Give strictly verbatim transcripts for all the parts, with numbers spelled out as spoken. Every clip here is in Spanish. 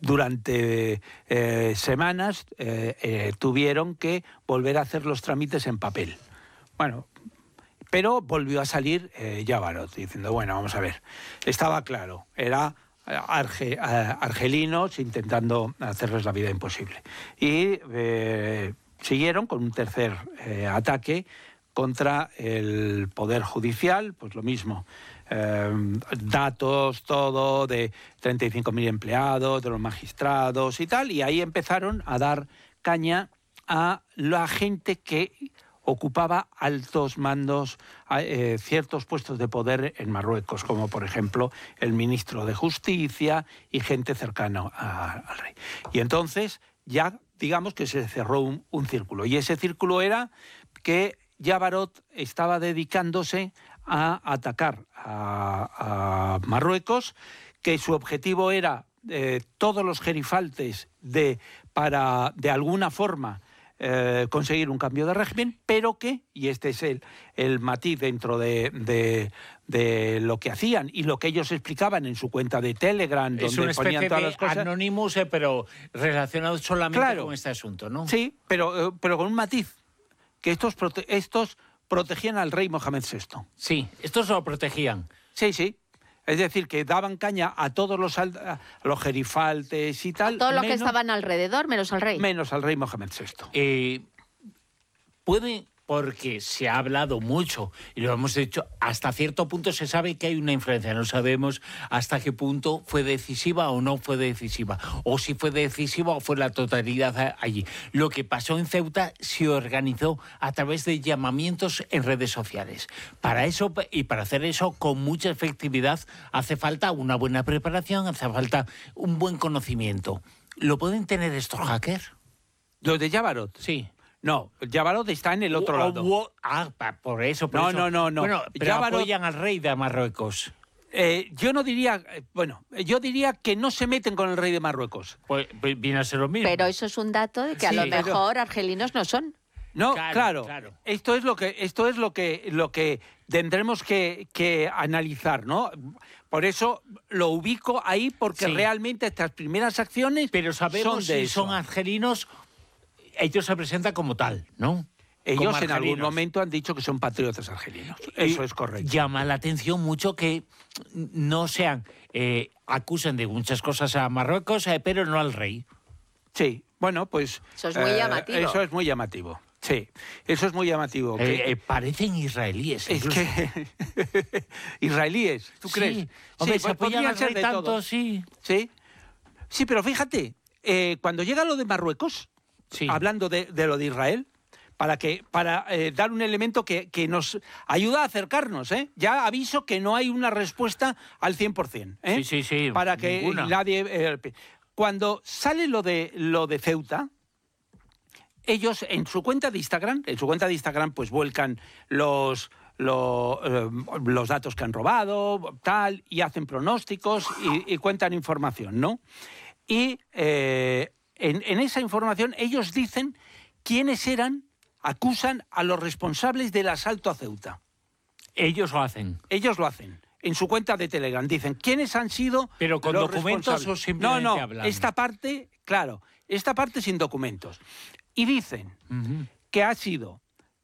durante eh, semanas eh, eh, tuvieron que volver a hacer los trámites en papel. Bueno, pero volvió a salir eh, Jabarot diciendo, bueno, vamos a ver, estaba claro, era arge, argelinos intentando hacerles la vida imposible. Y eh, siguieron con un tercer eh, ataque contra el Poder Judicial, pues lo mismo. Eh, datos, todo, de treinta y cinco mil empleados, de los magistrados y tal, y ahí empezaron a dar caña a la gente que ocupaba altos mandos, eh, ciertos puestos de poder en Marruecos, como por ejemplo el ministro de Justicia y gente cercana a, al rey. Y entonces ya digamos que se cerró un, un círculo, y ese círculo era que Jabarot estaba dedicándose a atacar a, a Marruecos, que su objetivo era eh, todos los gerifaltes de, para de alguna forma eh, conseguir un cambio de régimen, pero que, y este es el, el matiz dentro de, de, de lo que hacían y lo que ellos explicaban en su cuenta de Telegram, es donde una ponían todas las cosas. Anonymous, eh, pero relacionado solamente claro, con este asunto, ¿no? Sí, pero, pero con un matiz, que estos, prote estos protegían al rey Mohamed sexto. Sí, estos lo protegían. Sí, sí. Es decir, que daban caña a todos los, a los gerifaltes y tal. A todos los menos, que estaban alrededor, menos al rey. Menos al rey Mohamed sexto. Eh, puede, porque se ha hablado mucho, y lo hemos dicho, hasta cierto punto se sabe que hay una influencia. No sabemos hasta qué punto fue decisiva o no fue decisiva, o si fue decisiva o fue la totalidad allí. Lo que pasó en Ceuta se organizó a través de llamamientos en redes sociales. Para eso, y para hacer eso con mucha efectividad, hace falta una buena preparación, hace falta un buen conocimiento. ¿Lo pueden tener estos hackers? ¿Los de Jabarot? Sí. No, Jabarot está en el otro o, lado. O, ah, por eso, por no, eso. no, no, no. Bueno, pero Jabarot, apoyan al rey de Marruecos. Eh, yo no diría, eh, bueno, yo diría que no se meten con el rey de Marruecos. Pues, pues viene a ser lo mismo. Pero eso es un dato de que a Sí, lo pero- mejor argelinos no son. No, Claro, claro, claro. Esto es lo que esto es lo que lo que tendremos que, que analizar, ¿no? Por eso lo ubico ahí, porque Sí. realmente estas primeras acciones Pero sabemos son de si eso. son argelinos, ellos se presentan como tal, ¿no? Ellos Como en algún argelinos. momento han dicho que son patriotas argelinos. Eso Y es correcto. Llama la atención mucho que no sean, eh, acusen de muchas cosas a Marruecos, eh, pero no al rey. Sí, bueno, pues Eso es muy llamativo. Eso es muy llamativo. Sí, eso es muy llamativo. Eh, que- eh, parecen israelíes. es incluso. que israelíes, ¿tú Sí. crees? Hombre, Sí, se pues apoyan podrían al ser rey de tanto, todos. sí. Sí, sí, pero fíjate, eh, cuando llega lo de Marruecos, Sí. hablando de, de lo de Israel, para que para eh, dar un elemento que, que nos ayuda a acercarnos, ¿eh? Ya aviso que no hay una respuesta al cien por ciento, ¿eh? Sí, sí, sí, Para que ninguna. nadie... eh, cuando sale lo de, lo de Ceuta, ellos en su cuenta de Instagram, en su cuenta de Instagram pues vuelcan los... Lo, eh, los datos que han robado, tal, y hacen pronósticos y, y cuentan información, ¿no? Y eh, en, en esa información ellos dicen quiénes eran, acusan a los responsables del asalto a Ceuta. Ellos lo hacen. Ellos lo hacen. En su cuenta de Telegram dicen quiénes han sido ¿Pero con los documentos responsables? o simplemente No, no, hablan? esta parte, claro, esta parte sin documentos. Y dicen Ujú. que ha sido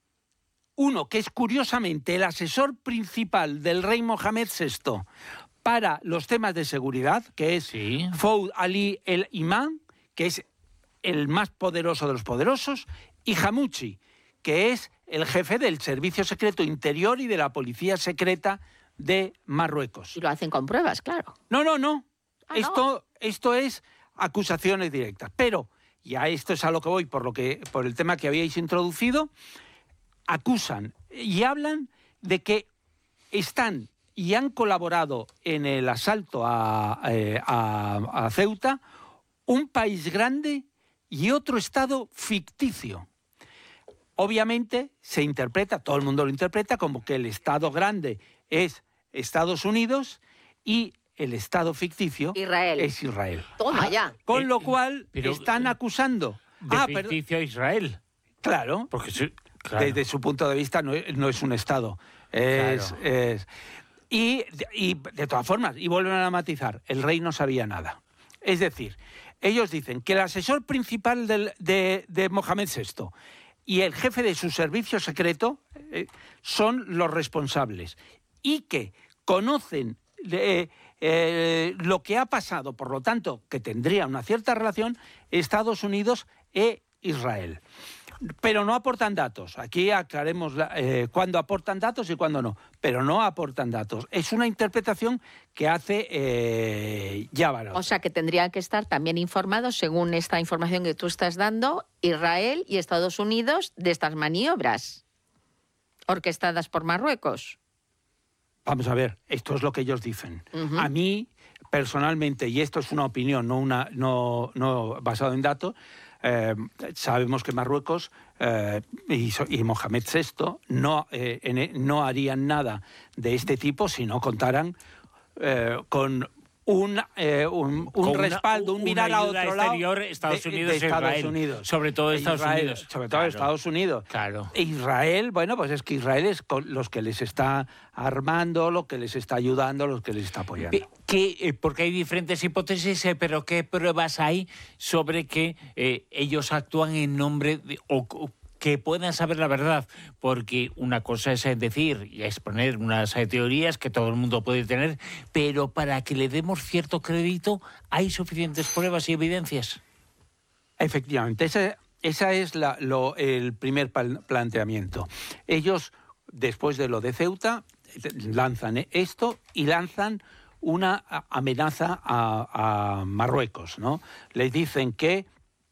uno que es curiosamente el asesor principal del rey Mohamed sexto para los temas de seguridad, que es Sí. Fouad Ali el Imán, que es el más poderoso de los poderosos, y Hamouchi, que es el jefe del Servicio Secreto Interior y de la Policía Secreta de Marruecos. Y lo hacen con pruebas, claro. No, no, no. Ah, ¿no? esto, esto es acusaciones directas. Pero, y a esto es a lo que voy por, lo que, por el tema que habíais introducido, acusan y hablan de que están y han colaborado en el asalto a, eh, a, a Ceuta un país grande y otro estado ficticio. Obviamente se interpreta, todo el mundo lo interpreta, como que el estado grande es Estados Unidos y el estado ficticio Israel. es Israel. Toma ya. Con Eh, lo cual pero, están eh, acusando. De Ah, perdón, ficticio a Israel. claro. Porque sí, claro. Desde su punto de vista no es, no es un Estado. Es, Claro. es- y, y de todas formas, y vuelven a matizar, el rey no sabía nada. Es decir, ellos dicen que el asesor principal del, de, de Mohamed sexto y el jefe de su servicio secreto eh, son los responsables y que conocen eh, eh, lo que ha pasado, por lo tanto, que tendría una cierta relación Estados Unidos e Israel. Pero no aportan datos. Aquí aclaremos la, eh, cuándo aportan datos y cuándo no. Pero no aportan datos. Es una interpretación que hace eh, Yavarot. O sea, que tendrían que estar también informados, según esta información que tú estás dando, Israel y Estados Unidos de estas maniobras orquestadas por Marruecos. Vamos a ver, esto es lo que ellos dicen. Uh-huh. A mí, personalmente, y esto es una opinión, no, una, no, no basado en datos, Eh, sabemos que Marruecos eh, y, y Mohamed sexto no, eh, en, no harían nada de este tipo si no contaran eh, con un, eh, un, un Con respaldo, una, un mirar una a otro exterior, lado Estados de, Unidos de y Estados Israel. Unidos. Sobre todo Estados Israel, Unidos. Sobre todo claro. Estados Unidos. Claro. E Israel, bueno, pues es que Israel es con los que les está armando, lo que les está ayudando, los que les está apoyando. Que, eh, porque hay diferentes hipótesis, eh, pero ¿qué pruebas hay sobre que eh, ellos actúan en nombre de... O, o, que puedan saber la verdad, porque una cosa es decir y exponer unas teorías que todo el mundo puede tener, pero para que le demos cierto crédito, ¿hay suficientes pruebas y evidencias? Efectivamente, ese, esa es la, lo, el primer planteamiento. Ellos, después de lo de Ceuta, lanzan esto y lanzan una amenaza a, a Marruecos, ¿no? Les dicen que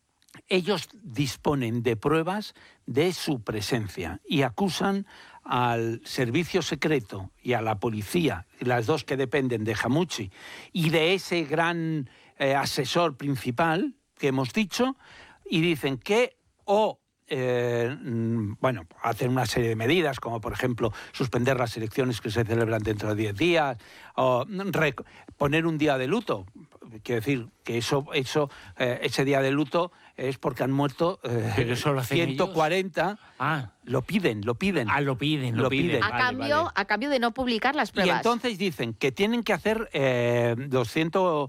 ellos disponen de pruebas de su presencia y acusan al servicio secreto y a la policía, las dos que dependen de Hamouchi, y de ese gran eh, asesor principal que hemos dicho, y dicen que o Eh, bueno, hacen una serie de medidas, como por ejemplo suspender las elecciones que se celebran dentro de diez días, o poner un día de luto. Quiero decir que eso, eso eh, ese día de luto es porque han muerto eh, ¿Pero eso lo hacen ciento cuarenta. Ellos? Ah. Lo piden, lo piden. Ah, lo piden, lo, lo piden. piden. A, Vale, cambio, vale. a cambio de no publicar las pruebas. Y entonces dicen que tienen que hacer eh, doscientos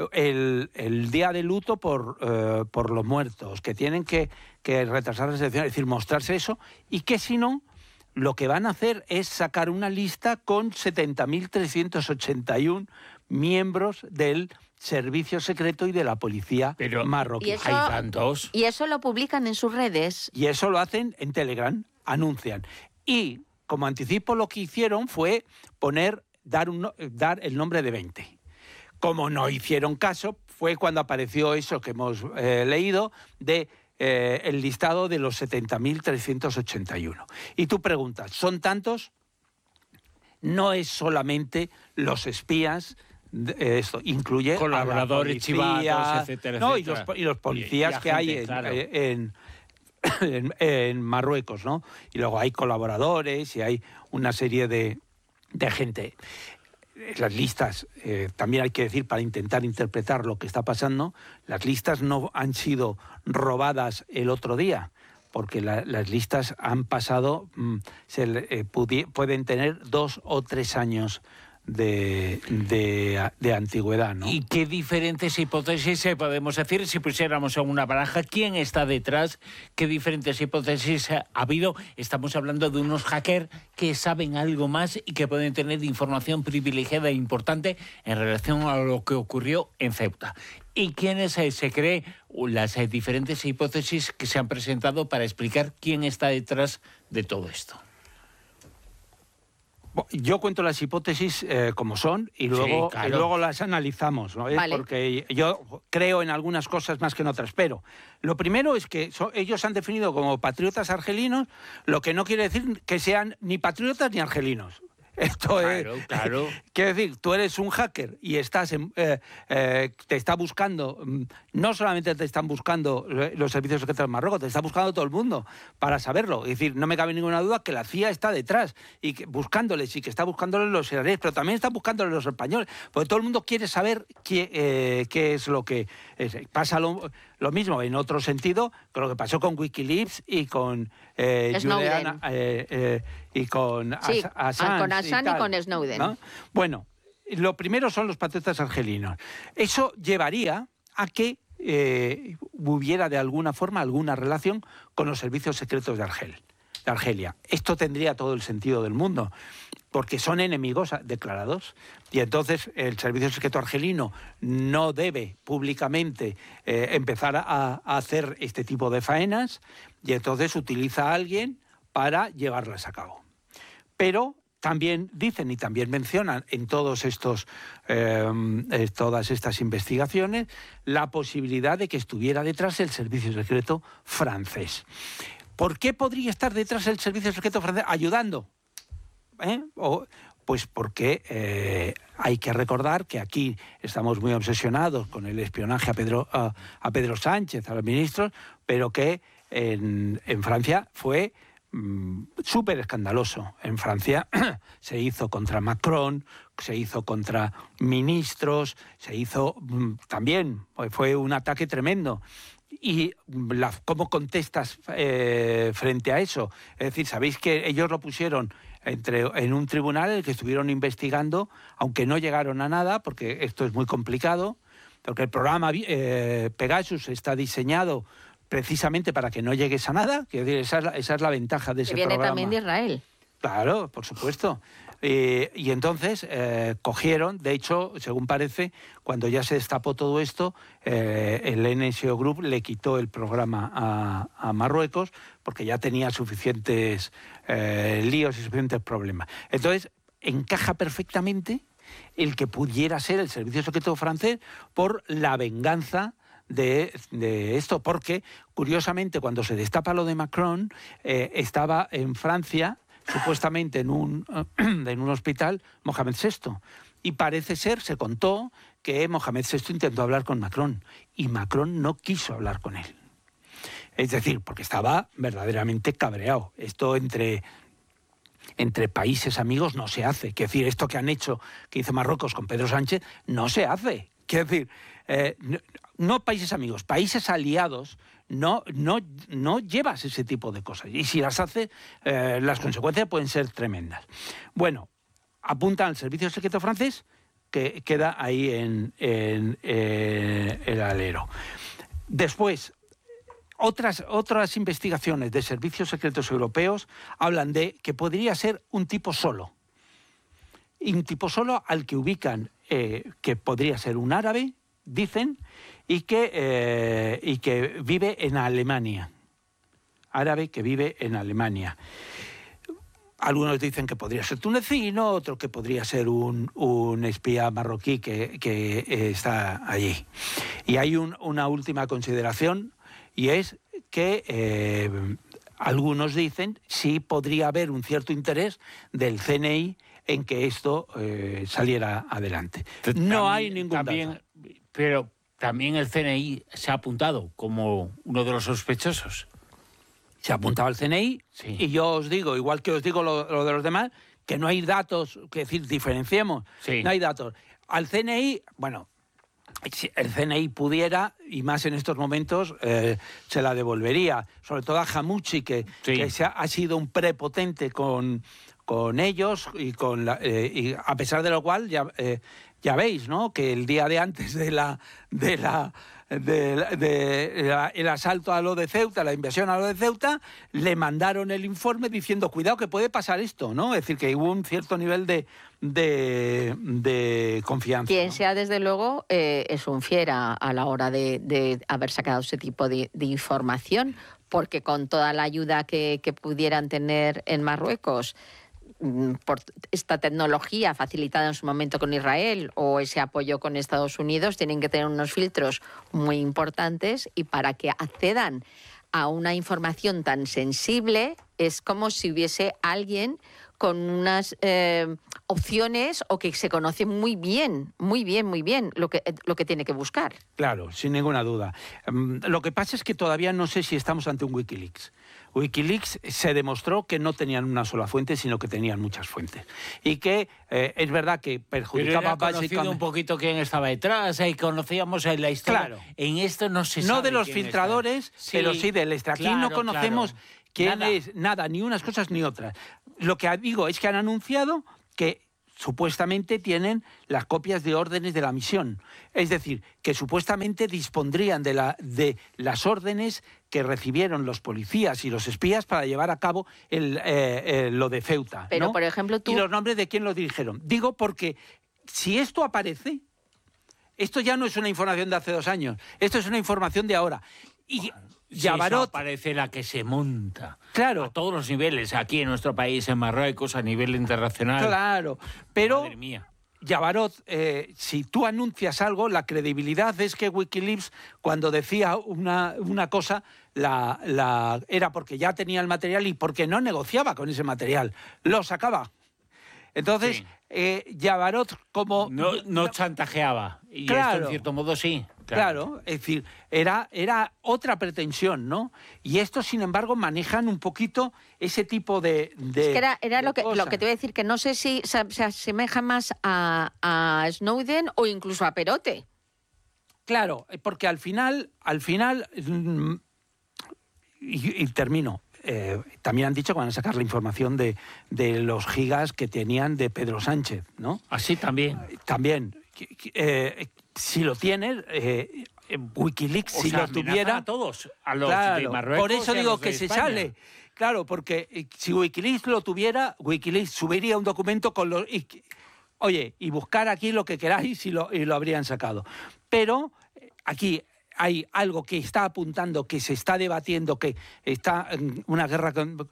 el, el día de luto por, eh, por los muertos, que tienen que, que retrasar las elecciones, es decir, mostrarse eso, y que si no, lo que van a hacer es sacar una lista con setenta mil trescientos ochenta y uno miembros del servicio secreto y de la policía Pero marroquí. ¿Y eso, hay tantos. y eso lo publican en sus redes. Y eso lo hacen en Telegram, anuncian. Y como anticipo lo que hicieron fue poner, dar, un, dar el nombre de veinte. Como no hicieron caso, fue cuando apareció eso que hemos eh, leído de eh, el listado de los setenta mil trescientos ochenta y uno. Y tú preguntas, ¿son tantos? No es solamente los espías. Esto incluye colaboradores, chivatos, etcétera, ¿no? etcétera. Y, los, y los policías y, y que hay gente, en, claro. en, en, en Marruecos, ¿no? Y luego hay colaboradores y hay una serie de, de gente. Las listas, eh, también hay que decir, para intentar interpretar lo que está pasando, las listas no han sido robadas el otro día, porque la, las listas han pasado, mmm, se, eh, pudi- pueden tener dos o tres años De, de, de antigüedad, ¿no? ¿Y qué diferentes hipótesis podemos decir si pusiéramos en una baraja quién está detrás? ¿Qué diferentes hipótesis ha habido? Estamos hablando de unos hackers que saben algo más y que pueden tener información privilegiada e importante en relación a lo que ocurrió en Ceuta. ¿Y quiénes eh, se cree las eh, diferentes hipótesis que se han presentado para explicar quién está detrás de todo esto? Yo cuento las hipótesis eh, como son y luego, sí, claro. y luego las analizamos, ¿no? Vale. Porque yo creo en algunas cosas más que en otras. Pero lo primero es que so, ellos han definido como patriotas argelinos, lo que no quiere decir que sean ni patriotas ni argelinos. Esto claro, es, claro. Quiero decir, tú eres un hacker y estás en, eh, eh, te está buscando, no solamente te están buscando los servicios secretos de Marruecos, te está buscando todo el mundo para saberlo. Es decir, no me cabe ninguna duda que la C I A está detrás y que, buscándoles y que está buscándoles los israelíes, pero también está buscándoles los españoles, porque todo el mundo quiere saber qué, eh, qué es lo que es. Pasa lo, lo mismo en otro sentido con lo que pasó con Wikileaks y con eh, Julian, eh, eh, y con sí, As Assange. Con Assange y, y con Snowden. ¿No? Bueno, lo primero son los patriotas argelinos. Eso llevaría a que eh, hubiera de alguna forma alguna relación con los servicios secretos de Argel, de Argelia. Esto tendría todo el sentido del mundo, porque son enemigos declarados. Y entonces el servicio secreto argelino no debe públicamente eh, empezar a, a hacer este tipo de faenas, y entonces utiliza a alguien para llevarlas a cabo. Pero también dicen y también mencionan en todos estos, eh, todas estas investigaciones la posibilidad de que estuviera detrás el servicio secreto francés. ¿Por qué podría estar detrás el servicio secreto francés ayudando? ¿Eh? O, pues porque eh, hay que recordar que aquí estamos muy obsesionados con el espionaje a Pedro, a, a Pedro Sánchez, a los ministros, pero que en, en Francia fue mmm, súper escandaloso. En Francia se hizo contra Macron, se hizo contra ministros, se hizo mmm, también, fue un ataque tremendo. ¿Y la, cómo contestas eh, frente a eso? Es decir, sabéis que ellos lo pusieron entre, en un tribunal en el que estuvieron investigando, aunque no llegaron a nada, porque esto es muy complicado, porque el programa eh, Pegasus está diseñado precisamente para que no llegues a nada, que esa es la, esa es la ventaja de ese viene programa. También de Israel. Claro, por supuesto. Eh, y entonces eh, cogieron, de hecho, según parece, cuando ya se destapó todo esto, eh, el N S O Group le quitó el programa a, a Marruecos porque ya tenía suficientes eh, líos y suficientes problemas. Entonces, encaja perfectamente el que pudiera ser el servicio secreto francés por la venganza De, de esto, porque curiosamente cuando se destapa lo de Macron eh, estaba en Francia supuestamente en un, en un hospital Mohamed sexto, y parece ser, se contó que Mohamed sexto intentó hablar con Macron y Macron no quiso hablar con él, es decir, porque estaba verdaderamente cabreado. Esto entre entre países amigos no se hace, quiero decir, esto que han hecho, que hizo Marruecos con Pedro Sánchez, no se hace, quiero decir, eh, no, no países amigos, países aliados, no, no, no llevas ese tipo de cosas. Y si las haces, eh, las consecuencias pueden ser tremendas. Bueno, apuntan al servicio secreto francés, que queda ahí en, en, en el alero. Después, otras, otras investigaciones de servicios secretos europeos hablan de que podría ser un tipo solo. Y un tipo solo al que ubican eh, que podría ser un árabe, dicen, y que, eh, y que vive en Alemania. Árabe que vive en Alemania. Algunos dicen que podría ser tunecino, otros que podría ser un, un espía marroquí que, que eh, está allí. Y hay un, una última consideración, y es que eh, algunos dicen sí podría haber un cierto interés del C N I en que esto eh, saliera adelante. Pero no también, hay ningún también, dato. Pero también el C N I se ha apuntado como uno de los sospechosos. Se ha apuntado al C N I, sí. Y yo os digo, igual que os digo lo, lo de los demás, que no hay datos, que decir, diferenciemos, sí. No hay datos. Al C N I, bueno, si el C N I pudiera, y más en estos momentos, eh, se la devolvería, sobre todo a Hamouchi, que, sí. que se ha, ha sido un prepotente con, con ellos, y, con la, eh, y a pesar de lo cual, ya, eh, ya veis, ¿no?, que el día de antes de la... De la De, de, de, el asalto a lo de Ceuta, la invasión a lo de Ceuta, le mandaron el informe diciendo, cuidado que puede pasar esto, ¿no? Es decir, que hubo un cierto nivel de, de, de confianza. Quien ¿no? sea, desde luego, eh, es un fiera a la hora de, de haber sacado ese tipo de, de información, porque con toda la ayuda que, que pudieran tener en Marruecos, por esta tecnología facilitada en su momento con Israel o ese apoyo con Estados Unidos, tienen que tener unos filtros muy importantes, y para que accedan a una información tan sensible es como si hubiese alguien con unas eh, opciones o que se conoce muy bien, muy bien, muy bien lo que, lo que tiene que buscar. Claro, sin ninguna duda. Um, lo que pasa es que todavía no sé si estamos ante un Wikileaks. Wikileaks se demostró que no tenían una sola fuente, sino que tenían muchas fuentes. Y que eh, es verdad que perjudicaba Pero era conocido básicamente un poquito quién estaba detrás, y conocíamos la historia. Claro. En esto no se sabe. No de los quién filtradores, está. pero sí, sí del extra. Aquí claro, no conocemos claro. quién Nada. es, nada, ni unas cosas ni otras. Lo que digo es que han anunciado que supuestamente tienen las copias de órdenes de la misión. Es decir, que supuestamente dispondrían de, la, de las órdenes que recibieron los policías y los espías para llevar a cabo el, eh, eh, lo de Ceuta. Pero, ¿no? por ejemplo, tú... Y los nombres de quién los dirigieron. Digo porque si esto aparece, esto ya no es una información de hace dos años, esto es una información de ahora. Y Yavarot... Sí, parece la que se monta. Claro. A todos los niveles, aquí en nuestro país, en Marruecos, a nivel internacional. Claro, pero... Madre mía. Yavarot, eh, si tú anuncias algo, la credibilidad es que Wikileaks, cuando decía una, una cosa, la, la, era porque ya tenía el material y porque no negociaba con ese material, lo sacaba. Entonces, Sí. eh, Yavarot como... No, no chantajeaba. Y Claro. esto, en cierto modo, sí. Claro, es decir, era, era otra pretensión, ¿no? Y estos, sin embargo, manejan un poquito ese tipo de... de Es que era, era de lo, que, lo cosas. que te voy a decir, que no sé si se, se asemeja más a, a Snowden o incluso a Perote. Claro, porque al final, al final, mm, y, y termino, eh, también han dicho que van a sacar la información de, de los gigas que tenían de Pedro Sánchez, ¿no? Así también. También, eh, si lo tienes, eh, Wikileaks, O si sea, lo amenaza tuviera... a todos, a los Claro, de Marruecos por eso y a digo los de que se España. sale. Claro, porque eh, si Wikileaks lo tuviera, Wikileaks subiría un documento con los... Y, oye, y buscar aquí lo que queráis y lo, y lo habrían sacado. Pero eh, aquí hay algo que está apuntando, que se está debatiendo, que está en una guerra con,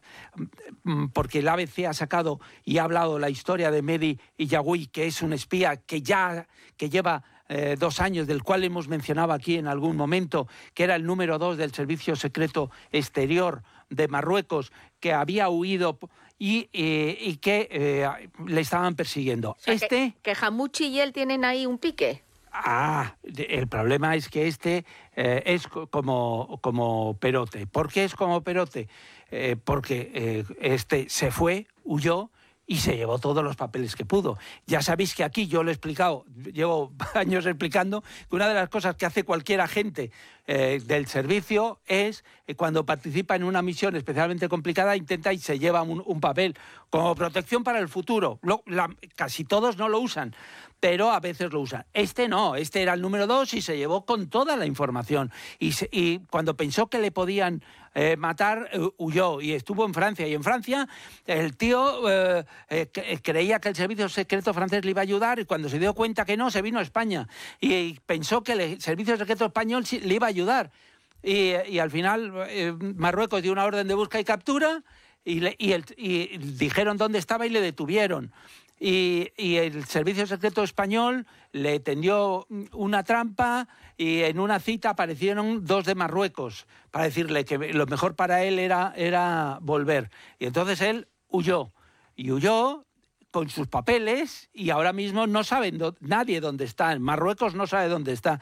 porque el A B C ha sacado y ha hablado la historia de Mehdi Yagoui, que es un espía que ya que lleva eh, dos años, del cual hemos mencionado aquí en algún momento, que era el número dos del Servicio Secreto Exterior de Marruecos, que había huido y, eh, y que eh, le estaban persiguiendo. O sea, este... Que, que Hamuchi y él tienen ahí un pique. Ah, el problema es que este eh, es como, como Perote. ¿Por qué es como Perote? Eh, porque eh, este se fue, huyó y se llevó todos los papeles que pudo. Ya sabéis que aquí yo lo he explicado, llevo años explicando, que una de las cosas que hace cualquier agente eh, del servicio es, eh, cuando participa en una misión especialmente complicada, intenta y se lleva un, un papel como protección para el futuro. Lo, la, casi todos no lo usan, pero a veces lo usan. Este no, este era el número dos y se llevó con toda la información. Y, se, y cuando pensó que le podían eh, matar, eh, huyó y estuvo en Francia. Y en Francia el tío eh, eh, creía que el servicio secreto francés le iba a ayudar y cuando se dio cuenta que no, se vino a España. Y, y pensó que el servicio secreto español le iba a ayudar. Y, y al final eh, Marruecos dio una orden de busca y captura y, le, y, el, y dijeron dónde estaba y le detuvieron. Y, y el Servicio Secreto Español le tendió una trampa y en una cita aparecieron dos de Marruecos para decirle que lo mejor para él era, era volver. Y entonces él huyó. Y huyó con sus papeles y ahora mismo no saben do- nadie dónde está. Marruecos no sabe dónde está.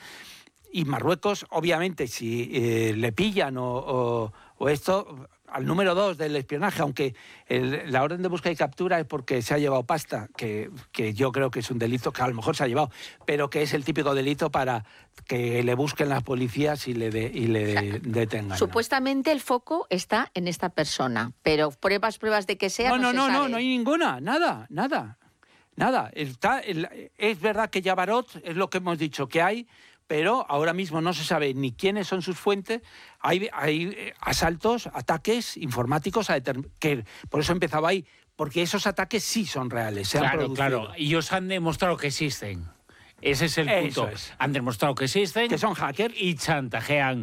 Y Marruecos, obviamente, si eh, le pillan o, o, o esto... al número dos del espionaje, aunque el, la orden de busca y captura es porque se ha llevado pasta, que, que yo creo que es un delito que a lo mejor se ha llevado, pero que es el típico delito para que le busquen las policías y le, de, y le o sea, detengan. Supuestamente el foco está en esta persona, pero pruebas, pruebas de que sea... No, no, no, no, se no, sabe. no hay ninguna, nada, nada, nada. Está, es verdad que Yavarot es lo que hemos dicho, que hay... pero ahora mismo no se sabe ni quiénes son sus fuentes. Hay, hay asaltos, ataques informáticos, a que por eso empezaba ahí, porque esos ataques sí son reales, se claro, han producido. Claro, y ellos han demostrado que existen. Ese es el punto. Eso es. Han demostrado que existen. Que son hackers. Y chantajean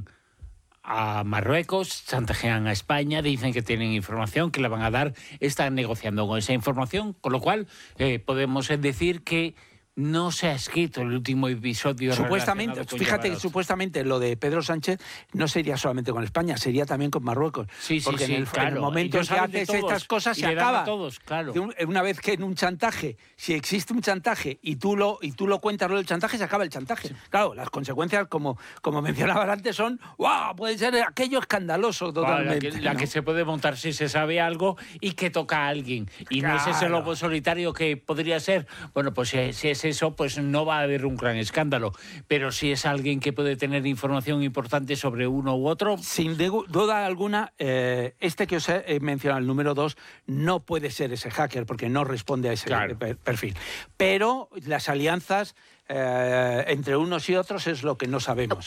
a Marruecos, chantajean a España, dicen que tienen información, que la van a dar, están negociando con esa información, con lo cual eh, podemos decir que no se ha escrito el último episodio. Supuestamente, con fíjate Yavarot. que supuestamente lo de Pedro Sánchez no sería solamente con España, sería también con Marruecos. Sí, sí, porque sí, en, el, claro. en el momento en Ellos que saben de haces todos estas cosas y se le dan a acaba. todos, claro. De un- Una vez que en un chantaje, si existe un chantaje y tú lo y tú lo cuentas lo del chantaje, se acaba el chantaje. Sí. Claro, las consecuencias, como, como mencionabas antes, son ¡wow! Puede ser aquello escandaloso totalmente. La que, la ¿no? que se puede montar si se sabe algo y que toca a alguien. Y no es ese Claro. lobo solitario que podría ser. Bueno, pues si, si es eso, pues no va a haber un gran escándalo. Pero si es alguien que puede tener información importante sobre uno u otro... Sin duda alguna, eh, este que os he mencionado, el número dos, no puede ser ese hacker, porque no responde a ese claro. perfil. Pero las alianzas eh, entre unos y otros es lo que no sabemos.